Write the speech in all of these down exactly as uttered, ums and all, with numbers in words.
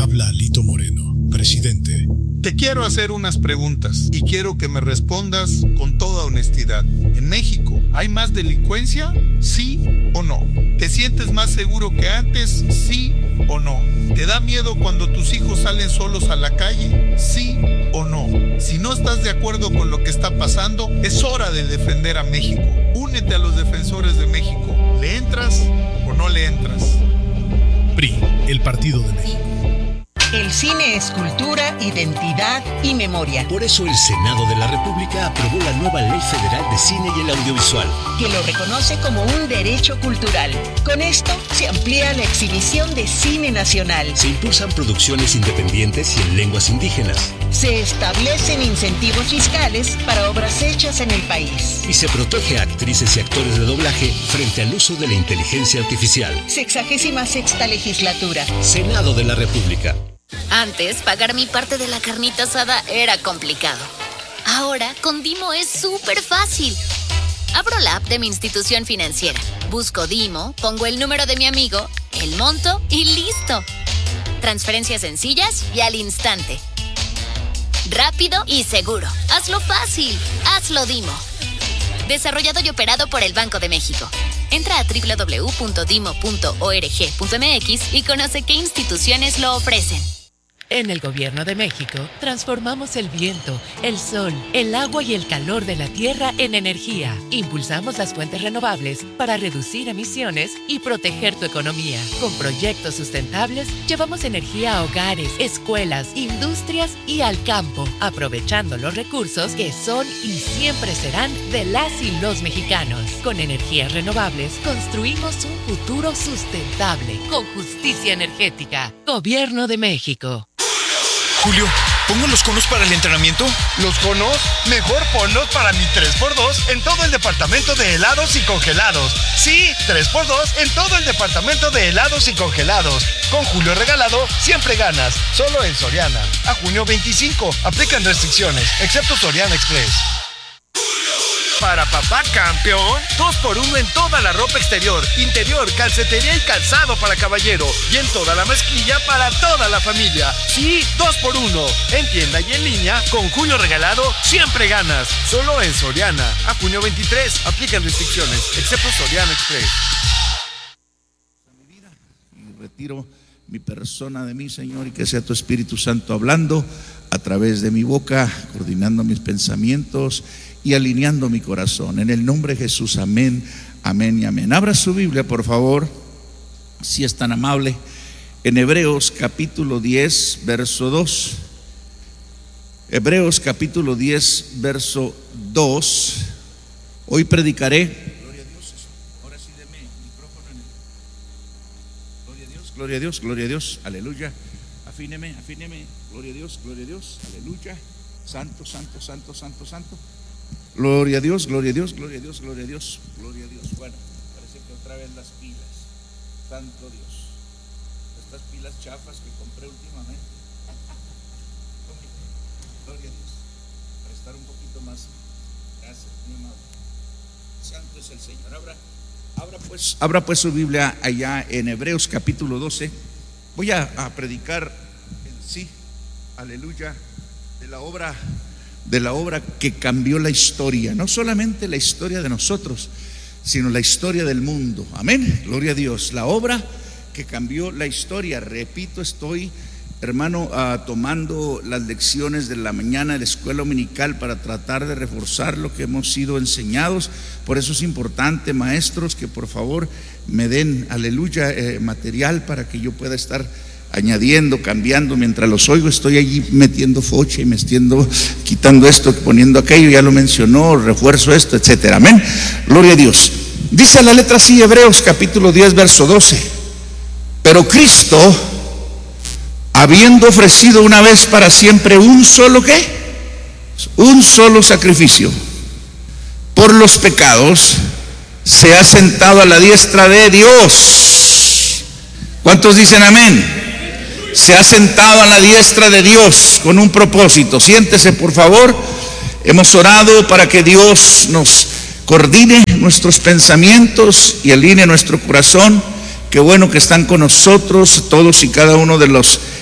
Habla Lito Moreno, presidente. Te quiero hacer unas preguntas y quiero que me respondas con toda honestidad. ¿En México hay más delincuencia? ¿Sí o no? ¿Te sientes más seguro que antes? ¿Sí o no? ¿Te da miedo cuando tus hijos salen solos a la calle? ¿Sí o no? Si no estás de acuerdo con lo que está pasando, es hora de defender a México. Únete a los defensores de México. ¿Le entras o no le entras? P R I, el Partido de México. El cine es cultura, identidad y memoria. Por eso el Senado de la República aprobó la nueva Ley Federal de Cine y el Audiovisual, que lo reconoce como un derecho cultural. Con esto se amplía la exhibición de cine nacional. Se impulsan producciones independientes y en lenguas indígenas. Se establecen incentivos fiscales para obras hechas en el país. Y se protege a actrices y actores de doblaje frente al uso de la inteligencia artificial. Sexagésima sexta legislatura. Senado de la República. Antes, pagar mi parte de la carnita asada era complicado. Ahora, con Dimo es súper fácil. Abro la app de mi institución financiera, busco Dimo, pongo el número de mi amigo, el monto y listo. Transferencias sencillas y al instante. Rápido y seguro. Hazlo fácil. Hazlo Dimo. Desarrollado y operado por el Banco de México. Entra a doble u doble u doble u punto dimo punto org punto m x y conoce qué instituciones lo ofrecen. En el Gobierno de México, transformamos el viento, el sol, el agua y el calor de la tierra en energía. Impulsamos las fuentes renovables para reducir emisiones y proteger tu economía. Con proyectos sustentables, llevamos energía a hogares, escuelas, industrias y al campo, aprovechando los recursos que son y siempre serán de las y los mexicanos. Con energías renovables, construimos un futuro sustentable, con justicia energética. Gobierno de México. Julio, ¿pongo los conos para el entrenamiento? ¿Los conos? Mejor ponlos para mi tres por dos en todo el departamento de helados y congelados. Sí, tres por dos en todo el departamento de helados y congelados. Con Julio regalado, siempre ganas. Solo en Soriana. A junio veinticinco. Aplican restricciones, excepto Soriana Express. Para papá campeón, dos por uno en toda la ropa exterior, interior, calcetería y calzado para caballero. Y en toda la mezclilla para toda la familia. Sí, dos por uno. En tienda y en línea, con Julio regalado, siempre ganas. Solo en Soriana. A junio veintitrés. Aplican restricciones, excepto Soriana Express. Y retiro mi persona de mí, Señor, y que sea tu Espíritu Santo hablando a través de mi boca, coordinando mis pensamientos y alineando mi corazón. En el nombre de Jesús, amén, amén y amén. Abra su Biblia, por favor, si es tan amable, en Hebreos capítulo diez, verso dos. Hebreos capítulo diez, verso dos. Hoy predicaré. Gloria a Dios, ahora sí deme micrófono en el... Gloria a Dios, gloria a Dios, gloria a Dios, aleluya. Afíneme, afíneme, gloria a Dios, gloria a Dios, aleluya. Santo, santo, santo, santo, santo. Gloria a Dios, gloria a Dios, gloria a Dios, gloria a Dios, gloria a Dios. Bueno, parece que otra vez las pilas. Santo Dios. Estas pilas chafas que compré últimamente. Gloria a Dios. Para estar un poquito más. Gracias, mi amado. Santo es el Señor. Abra, abra pues, abra pues su Biblia allá en Hebreos capítulo doce. Voy a, a predicar en sí, aleluya, de la obra de la obra que cambió la historia, no solamente la historia de nosotros, sino la historia del mundo. Amén, gloria a Dios. La obra que cambió la historia. Repito, estoy, hermano, uh, tomando las lecciones de la mañana de la escuela dominical para tratar de reforzar lo que hemos sido enseñados. Por eso es importante, maestros, que por favor me den, aleluya, eh, material para que yo pueda estar añadiendo, cambiando. Mientras los oigo, estoy allí metiendo foche y me metiendo, quitando esto, poniendo aquello, ya lo mencionó, refuerzo esto, etcétera. Amén, gloria a Dios. Dice la letra así, Hebreos capítulo diez, verso doce. Pero Cristo, habiendo ofrecido una vez para siempre un solo ¿qué? Un solo sacrificio por los pecados, se ha sentado a la diestra de Dios. ¿Cuántos dicen amén? Se ha sentado a la diestra de Dios con un propósito. Siéntese, por favor. Hemos orado para que Dios nos coordine nuestros pensamientos y alinee nuestro corazón. Qué bueno que están con nosotros todos y cada uno de los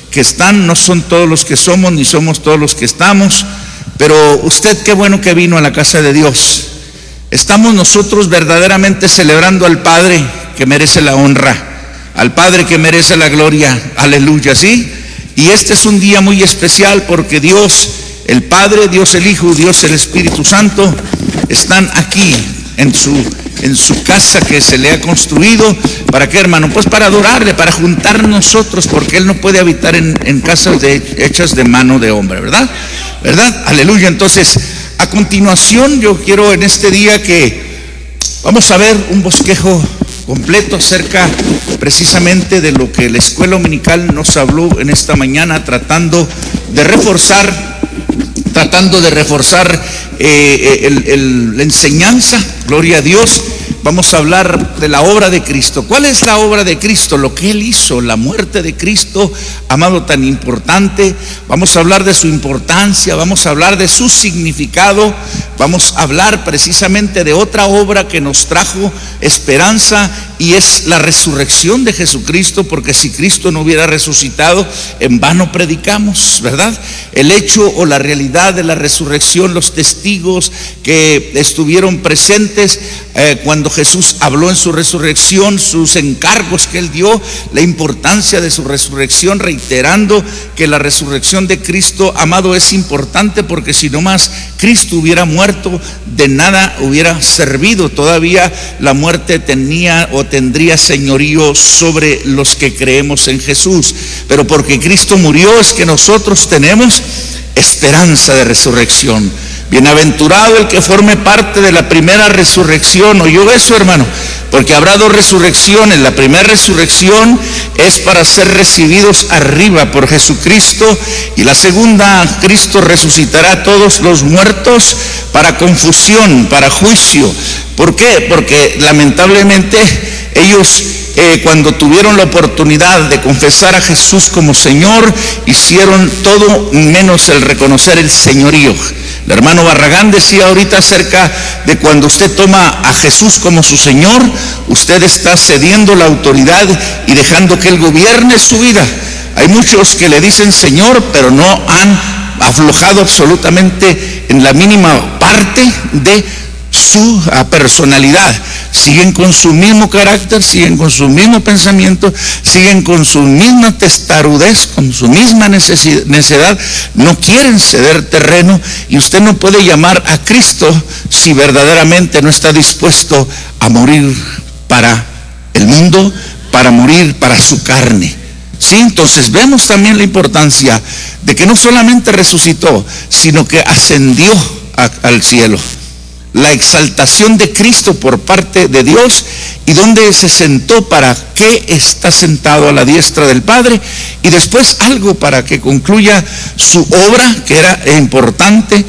que están, no son todos los que somos, ni somos todos los que estamos, pero usted qué bueno que vino a la casa de Dios. Estamos nosotros verdaderamente celebrando al Padre que merece la honra, al Padre que merece la gloria, aleluya, ¿sí? Y este es un día muy especial porque Dios, el Padre, Dios el Hijo, Dios el Espíritu Santo, están aquí en su, en su casa que se le ha construido. ¿Para qué, hermano? Pues para adorarle, para juntar nosotros, porque Él no puede habitar en, en casas de, hechas de mano de hombre, ¿verdad? ¿Verdad? Aleluya. Entonces, a continuación yo quiero en este día que vamos a ver un bosquejo completo acerca precisamente de lo que la escuela dominical nos habló en esta mañana, tratando de reforzar tratando de reforzar eh, el, el, la enseñanza, gloria a Dios. Vamos a hablar de la obra de Cristo. ¿Cuál es la obra de Cristo? Lo que Él hizo, la muerte de Cristo, amado, tan importante. Vamos a hablar de su importancia, vamos a hablar de su significado, vamos a hablar precisamente de otra obra que nos trajo esperanza, y es la resurrección de Jesucristo, porque si Cristo no hubiera resucitado, en vano predicamos, ¿verdad? El hecho o la realidad de la resurrección, los testigos que estuvieron presentes eh, cuando Jesús habló en su resurrección, sus encargos que Él dio, la importancia de su resurrección, reiterando que la resurrección de Cristo, amado, es importante, porque si no más Cristo hubiera muerto, de nada hubiera servido. Todavía la muerte tenía o tendría señorío sobre los que creemos en Jesús, pero porque Cristo murió es que nosotros tenemos esperanza de resurrección. Bienaventurado el que forme parte de la primera resurrección. ¿Oyó eso, hermano? Porque habrá dos resurrecciones. La primera resurrección es para ser recibidos arriba por Jesucristo, y la segunda, Cristo resucitará a todos los muertos para confusión, para juicio. ¿Por qué? Porque lamentablemente ellos eh, cuando tuvieron la oportunidad de confesar a Jesús como Señor, hicieron todo menos el reconocer el señorío. El hermano Barragán decía ahorita acerca de cuando usted toma a Jesús como su Señor, usted está cediendo la autoridad y dejando que Él gobierne su vida. Hay muchos que le dicen Señor, pero no han aflojado absolutamente en la mínima parte de su personalidad. Siguen con su mismo carácter, siguen con su mismo pensamiento, siguen con su misma testarudez, con su misma necedad. No quieren ceder terreno, y usted no puede llamar a Cristo si verdaderamente no está dispuesto a morir para el mundo, para morir para su carne. Sí, entonces vemos también la importancia de que no solamente resucitó, sino que ascendió a, al cielo. La exaltación de Cristo por parte de Dios, y donde se sentó, para qué está sentado a la diestra del Padre, y después algo para que concluya su obra, que era importante,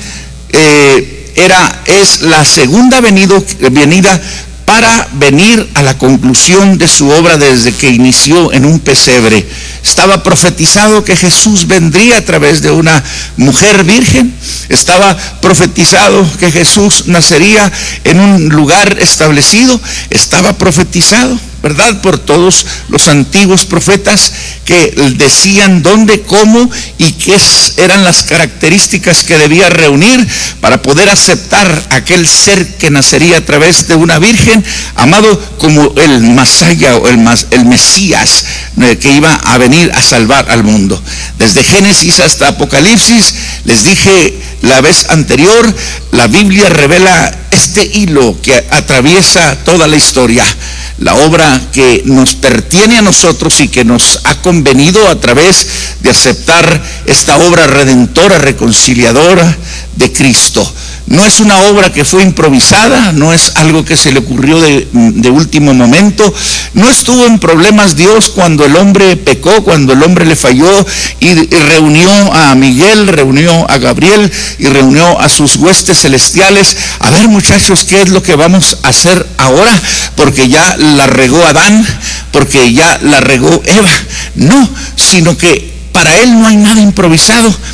eh, era, es la segunda venido, venida para venir a la conclusión de su obra desde que inició en un pesebre. Estaba profetizado que Jesús vendría a través de una mujer virgen. Estaba profetizado que Jesús nacería en un lugar establecido. Estaba profetizado, ¿verdad?, por todos los antiguos profetas que decían dónde, cómo y qué eran las características que debía reunir para poder aceptar aquel ser que nacería a través de una virgen, amado, como el Masaya o el, el Mesías que iba a venir a salvar al mundo. Desde Génesis hasta Apocalipsis, les dije la vez anterior, la Biblia revela este hilo que atraviesa toda la historia. La obra que nos pertiene a nosotros y que nos ha convenido a través de aceptar esta obra redentora, reconciliadora de Cristo. No es una obra que fue improvisada, no es algo que se le ocurrió de, de último momento. No estuvo en problemas Dios cuando el hombre pecó, cuando el hombre le falló y, y reunió a Miguel, reunió a Gabriel y reunió a sus huestes celestiales. A ver, muchachos, ¿qué es lo que vamos a hacer ahora? Porque ya la regó Adán, porque ya la regó Eva. No, sino que para Él no hay nada improvisado.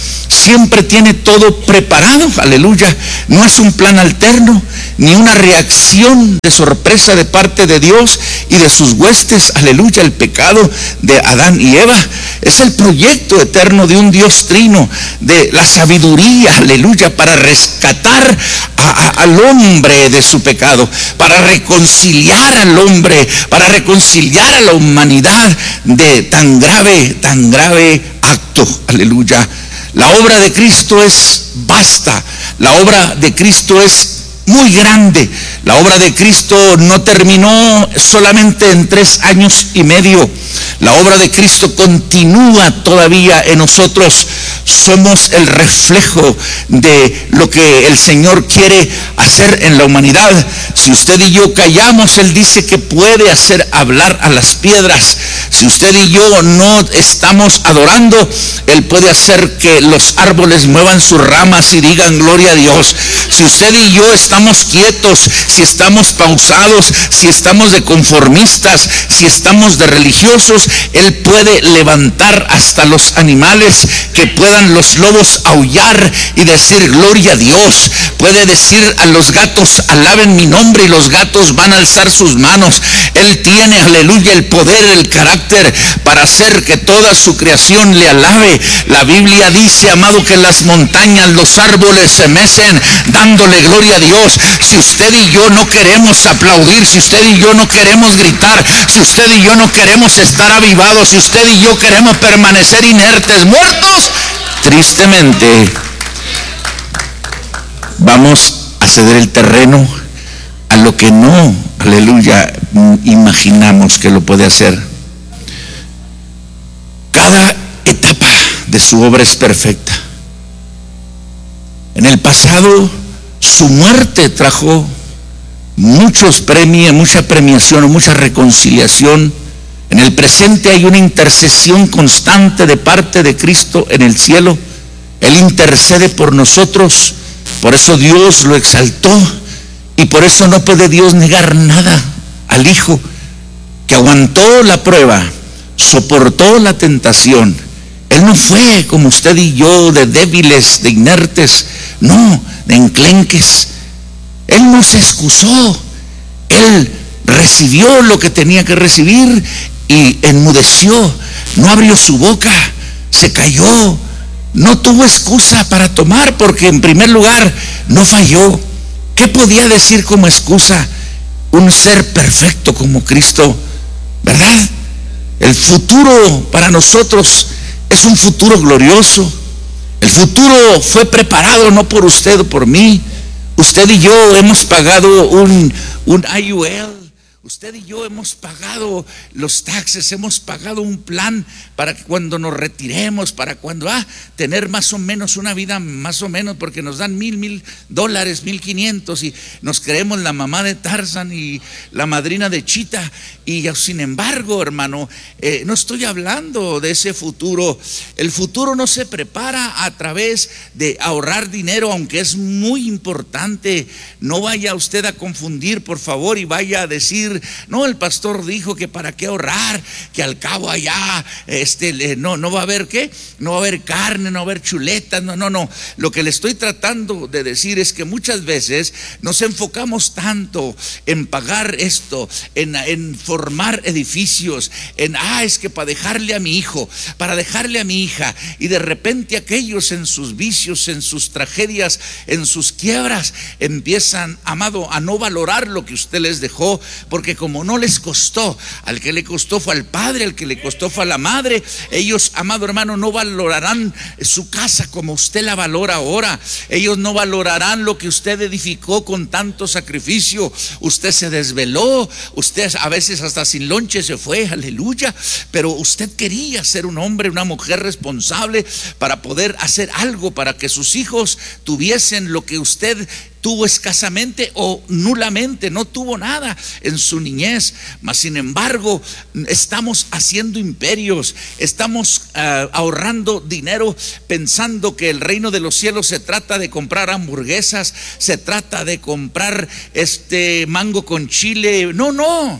siempre tiene todo preparado, aleluya. No es un plan alterno, ni una reacción de sorpresa de parte de Dios y de sus huestes, aleluya, el pecado de Adán y Eva. Es el proyecto eterno de un Dios trino, de la sabiduría, aleluya, para rescatar a, a, al hombre de su pecado, para reconciliar al hombre, para reconciliar a la humanidad de tan grave, tan grave acto, aleluya. La obra de Cristo es vasta, la obra de Cristo es muy grande. La obra de Cristo no terminó solamente en tres años y medio. La obra de Cristo continúa todavía en nosotros. Somos el reflejo de lo que el Señor quiere hacer en la humanidad. Si usted y yo callamos, Él dice que puede hacer hablar a las piedras. Si usted y yo no estamos adorando, Él puede hacer que los árboles muevan sus ramas y digan gloria a Dios. Si usted y yo estamos quietos, si estamos pausados, si estamos de conformistas, si estamos de religiosos, Él puede levantar hasta los animales, que puedan los lobos aullar y decir gloria a Dios. Puede decir a los gatos, alaben mi nombre, y los gatos van a alzar sus manos. Él tiene, aleluya, el poder, el carácter para hacer que toda su creación le alabe. La Biblia dice, amado, que las montañas, los árboles se mecen dándole gloria a Dios. Si usted y yo no queremos aplaudir, si usted y yo no queremos gritar, si usted y yo no queremos estar avivados, si usted y yo queremos permanecer inertes, muertos, tristemente vamos a ceder el terreno a lo que no, aleluya, imaginamos que lo puede hacer. Cada etapa de su obra es perfecta. En el pasado, su muerte trajo muchos premios, mucha premiación, mucha reconciliación. En el presente hay una intercesión constante de parte de Cristo en el cielo. Él intercede por nosotros. Por eso Dios lo exaltó, y por eso no puede Dios negar nada al Hijo, que aguantó la prueba, soportó la tentación. Él no fue como usted y yo, de débiles, de inertes, no, de enclenques. Él no se excusó. Él recibió lo que tenía que recibir y enmudeció, no abrió su boca, se cayó, no tuvo excusa para tomar, porque en primer lugar no falló. ¿Qué podía decir como excusa un ser perfecto como Cristo? ¿Verdad? El futuro para nosotros es un futuro glorioso. El futuro fue preparado no por usted o por mí. Usted y yo hemos pagado un, un I U L. Usted y yo hemos pagado los taxes, hemos pagado un plan para que cuando nos retiremos, para cuando ah, tener más o menos una vida más o menos, porque nos dan mil, mil dólares, mil quinientos, y nos creemos la mamá de Tarzan y la madrina de Chita. Y sin embargo, hermano, eh, no estoy hablando de ese futuro. El futuro no se prepara a través de ahorrar dinero, aunque es muy importante. No vaya usted a confundir, por favor, y vaya a decir: no, el pastor dijo que para qué ahorrar, que al cabo allá este, no, no va a haber qué, no va a haber carne, no va a haber chuletas. No, no, no. Lo que le estoy tratando de decir es que muchas veces nos enfocamos tanto en pagar esto, en, en formar edificios, en ah, es que para dejarle a mi hijo, para dejarle a mi hija, y de repente aquellos en sus vicios, en sus tragedias, en sus quiebras, empiezan, amado, a no valorar lo que usted les dejó, porque como no les costó, al que le costó fue al padre, al que le costó fue a la madre. Ellos, amado hermano, no valorarán su casa como usted la valora ahora. Ellos no valorarán lo que usted edificó con tanto sacrificio. Usted se desveló, usted a veces hasta sin lonche se fue, aleluya, pero usted quería ser un hombre, una mujer responsable para poder hacer algo para que sus hijos tuviesen lo que usted tuvo escasamente o nulamente, no tuvo nada en su niñez. Mas sin embargo, estamos haciendo imperios, estamos uh, ahorrando dinero, pensando que el reino de los cielos se trata de comprar hamburguesas, se trata de comprar este mango con chile. No, no.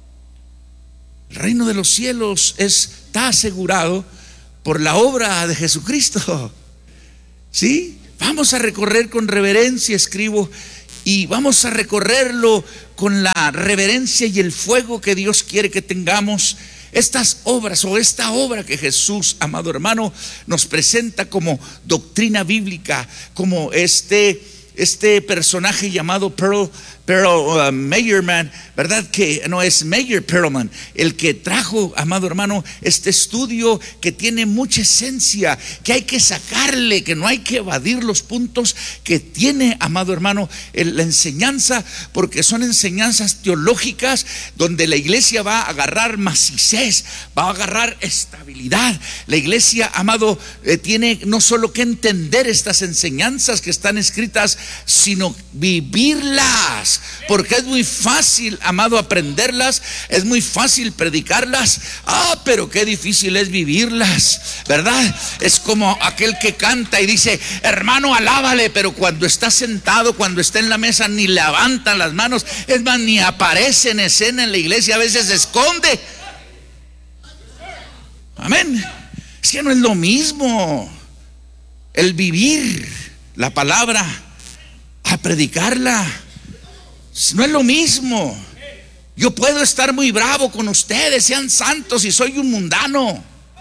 El reino de los cielos está asegurado por la obra de Jesucristo. ¿Sí? Vamos a recorrer con reverencia, escribo, y vamos a recorrerlo con la reverencia y el fuego que Dios quiere que tengamos. Estas obras o esta obra que Jesús, amado hermano, nos presenta como doctrina bíblica, como este, este personaje llamado Pearl, Pearl uh, Meyerman, ¿verdad? Que no es Meyer Perlman, el que trajo, amado hermano, este estudio que tiene mucha esencia, que hay que sacarle, que no hay que evadir los puntos que tiene, amado hermano, el, la enseñanza, porque son enseñanzas teológicas donde la iglesia va a agarrar macicez, va a agarrar estabilidad. La iglesia, amado, eh, tiene no solo que entender estas enseñanzas que están escritas, sino vivirlas. Porque es muy fácil, amado, aprenderlas, es muy fácil predicarlas, ah, pero qué difícil es vivirlas, ¿verdad? Es como aquel que canta y dice, hermano, alábale, pero cuando está sentado, cuando está en la mesa, ni levanta las manos, es más, ni aparece en escena en la iglesia, a veces se esconde. Amén. Es que no es lo mismo el vivir la palabra a predicarla. No es lo mismo. Yo puedo estar muy bravo con ustedes, sean santos, y soy un mundano.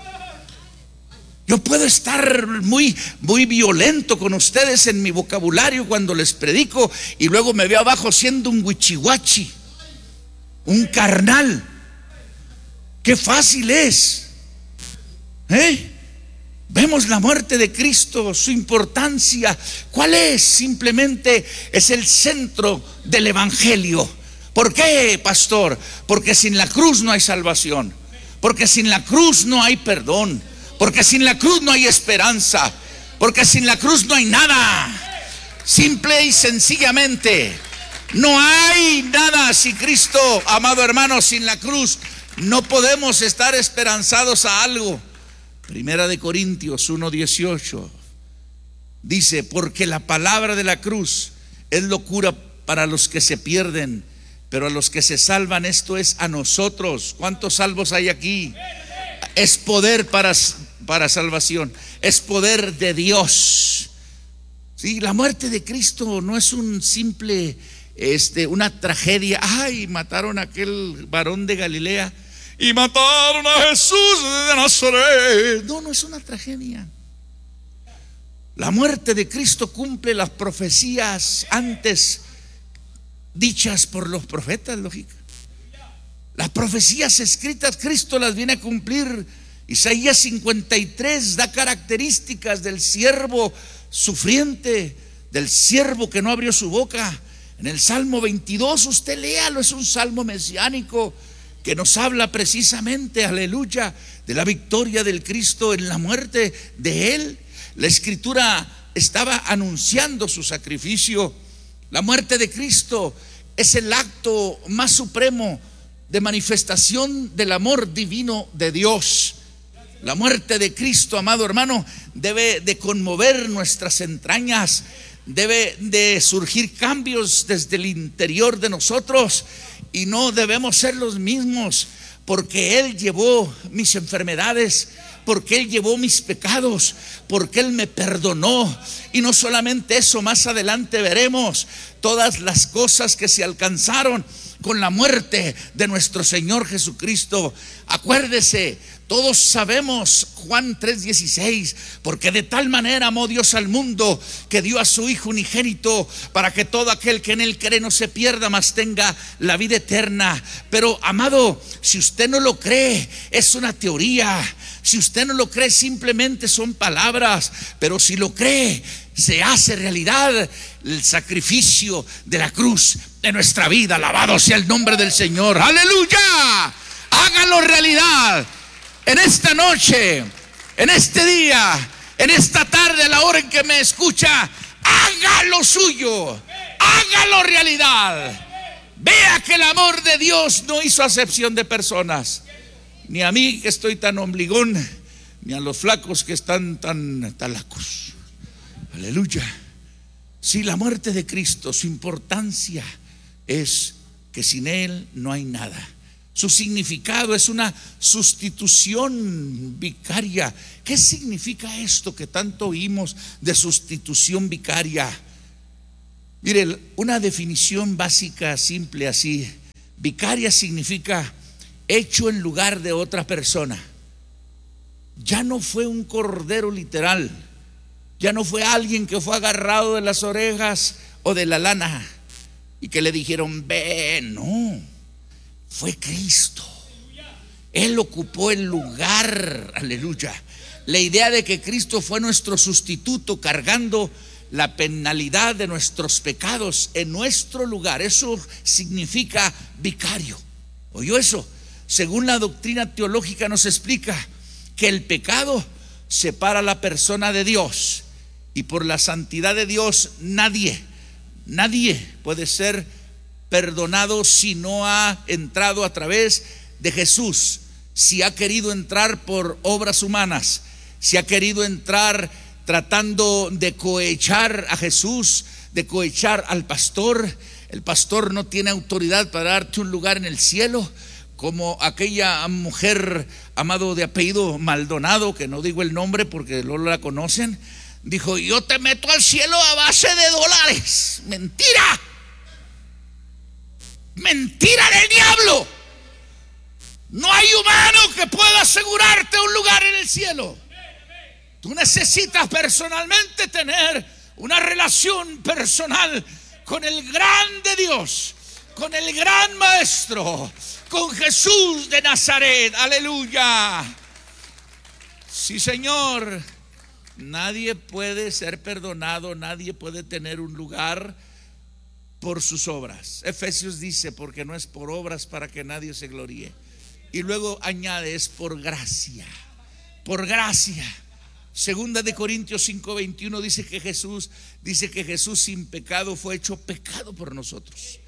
Yo puedo estar muy, muy violento con ustedes en mi vocabulario cuando les predico, y luego me veo abajo siendo un huichihuachi, un carnal. Qué fácil es, ¿eh? Vemos la muerte de Cristo, su importancia. ¿Cuál es? Simplemente es el centro del evangelio. ¿Por qué, pastor? Porque sin la cruz no hay salvación, porque sin la cruz no hay perdón, porque sin la cruz no hay esperanza, porque sin la cruz no hay nada. Simple y sencillamente no hay nada. Si Cristo, amado hermano, sin la cruz no podemos estar esperanzados a algo. Primera de Corintios uno dieciocho dice, porque la palabra de la cruz es locura para los que se pierden, pero a los que se salvan, esto es a nosotros. ¿Cuántos salvos hay aquí? Es poder para, para salvación, es poder de Dios. Sí, la muerte de Cristo no es un simple, este, una tragedia. Ay, mataron a aquel varón de Galilea y mataron a Jesús de Nazaret. No, no es una tragedia. La muerte de Cristo cumple las profecías antes dichas por los profetas, lógica. Las profecías escritas, Cristo las viene a cumplir. Isaías cincuenta y tres da características del siervo sufriente, del siervo que no abrió su boca. En el Salmo veintidós, usted léalo, es un salmo mesiánico que nos habla precisamente, aleluya, de la victoria del Cristo en la muerte de Él. La Escritura estaba anunciando su sacrificio. La muerte de Cristo es el acto más supremo de manifestación del amor divino de Dios. La muerte de Cristo, amado hermano, debe de conmover nuestras entrañas. Debe de surgir cambios desde el interior de nosotros, y no debemos ser los mismos, porque Él llevó mis enfermedades, porque Él llevó mis pecados, porque Él me perdonó. Y no solamente eso, más adelante veremos todas las cosas que se alcanzaron con la muerte de nuestro Señor Jesucristo. Acuérdese, todos sabemos Juan tres dieciséis, porque de tal manera amó Dios al mundo que dio a su Hijo unigénito, para que todo aquel que en Él cree no se pierda, mas tenga la vida eterna. Pero amado, si usted no lo cree, es una teoría. Si usted no lo cree, simplemente son palabras. Pero si lo cree, se hace realidad el sacrificio de la cruz de nuestra vida. Alabado sea el nombre del Señor. ¡Aleluya! Hágalo realidad en esta noche, en este día, en esta tarde, a la hora en que me escucha. Hágalo suyo, hágalo realidad. Vea que el amor de Dios no hizo acepción de personas, ni a mí que estoy tan ombligón, ni a los flacos que están tan talacos. Aleluya. Si la muerte de Cristo, su importancia es que sin Él no hay nada. Su significado es una sustitución vicaria. ¿Qué significa esto que tanto oímos de sustitución vicaria? Mire, una definición básica, simple así: vicaria significa hecho en lugar de otra persona. Ya no fue un cordero literal, ya no fue alguien que fue agarrado de las orejas o de la lana y que le dijeron ven, no, fue Cristo. Él ocupó el lugar, aleluya. La idea de que Cristo fue nuestro sustituto cargando la penalidad de nuestros pecados en nuestro lugar, eso significa vicario. ¿Oyó eso? Según la doctrina teológica nos explica que el pecado separa a la persona de Dios, y por la santidad de Dios nadie, nadie puede ser perdonado si no ha entrado a través de Jesús. Si ha querido entrar por obras humanas, si ha querido entrar tratando de cohechar a Jesús, de cohechar al pastor, el pastor no tiene autoridad para darte un lugar en el cielo. Como aquella mujer, amado, de apellido Maldonado, que no digo el nombre porque no la conocen, dijo: yo te meto al cielo a base de dólares. Mentira, mentira del diablo. No hay humano que pueda asegurarte un lugar en el cielo. Tú necesitas personalmente tener una relación personal con el grande Dios, con el gran Maestro, con Jesús de Nazaret. Aleluya. Sí, Señor. Nadie puede ser perdonado, nadie puede tener un lugar por sus obras. Efesios dice: porque no es por obras para que nadie se gloríe. Y luego añade: es por gracia, por gracia. Segunda de Corintios cinco veintiuno dice que Jesús dice que Jesús sin pecado fue hecho pecado por nosotros.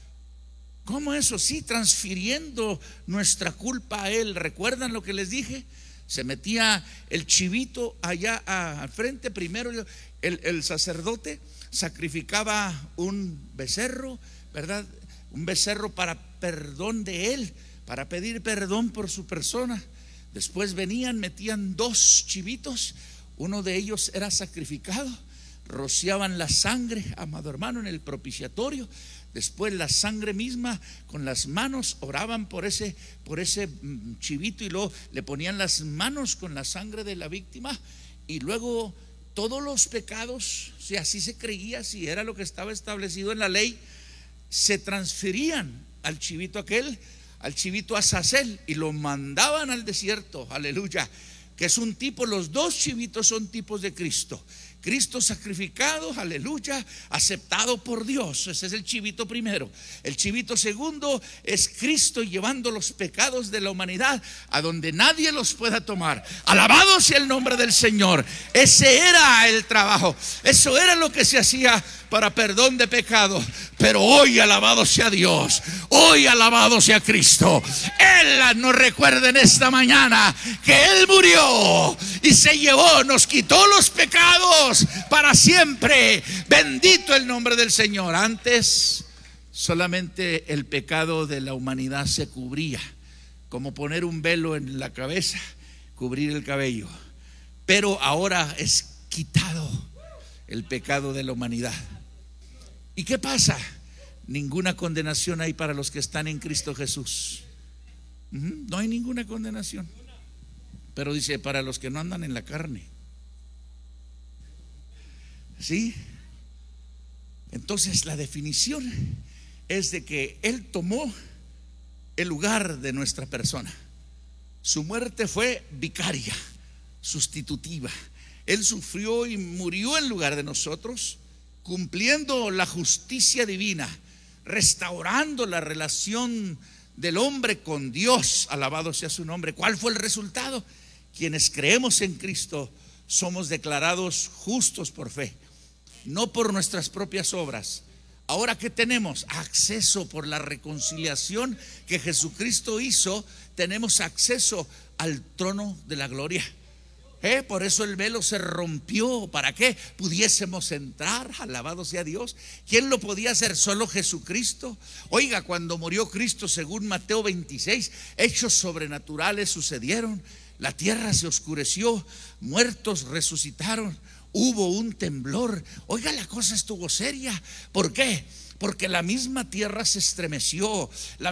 ¿Cómo eso? Sí, transfiriendo nuestra culpa a Él. ¿Recuerdan lo que les dije? Se metía el chivito allá al frente. Primero el, el sacerdote sacrificaba un becerro, ¿verdad? Un becerro para perdón de él, para pedir perdón por su persona. Después venían, metían dos chivitos, uno de ellos era sacrificado, rociaban la sangre, amado hermano, en el propiciatorio. Después la sangre misma, con las manos oraban por ese, por ese chivito, y luego le ponían las manos con la sangre de la víctima. Y luego todos los pecados, si así se creía, si era lo que estaba establecido en la ley, se transferían al chivito aquel, al chivito Azazel, y lo mandaban al desierto. Aleluya. Que es un tipo, los dos chivitos son tipos de Cristo. Cristo sacrificado, aleluya, aceptado por Dios. Ese es el chivito primero. El chivito segundo es Cristo llevando los pecados de la humanidad a donde nadie los pueda tomar. Alabado sea el nombre del Señor. Ese era el trabajo. Eso era lo que se hacía para perdón de pecado. Pero hoy alabado sea Dios, hoy alabado sea Cristo. Él nos recuerda en esta mañana que Él murió y se llevó, nos quitó los pecados para siempre. Bendito el nombre del Señor. Antes solamente el pecado de la humanidad se cubría, como poner un velo en la cabeza, cubrir el cabello. Pero ahora es quitado el pecado de la humanidad. ¿Y qué pasa? Ninguna condenación hay para los que están en Cristo Jesús. No hay ninguna condenación. Pero dice: para los que no andan en la carne. ¿Sí? Entonces la definición es de que Él tomó el lugar de nuestra persona. Su muerte fue vicaria, sustitutiva. Él sufrió y murió en lugar de nosotros, cumpliendo la justicia divina, restaurando la relación del hombre con Dios. Alabado sea su nombre. ¿Cuál fue el resultado? Quienes creemos en Cristo somos declarados justos por fe, no por nuestras propias obras. Ahora, ¿qué tenemos? Acceso por la reconciliación que Jesucristo hizo. Tenemos acceso al trono de la gloria. ¿Eh? Por eso el velo se rompió. ¿Para qué? Pudiésemos entrar. Alabado sea Dios. ¿Quién lo podía hacer? Solo Jesucristo. Oiga, cuando murió Cristo, según Mateo veintiséis, hechos sobrenaturales sucedieron. La tierra se oscureció, muertos resucitaron, hubo un temblor. Oiga, la cosa estuvo seria. ¿Por qué? Porque la misma tierra se estremeció. La